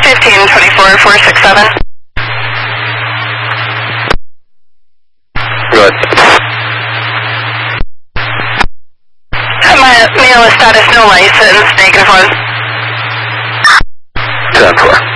115-24-467. Good. My mail status no license, -1. 10-4.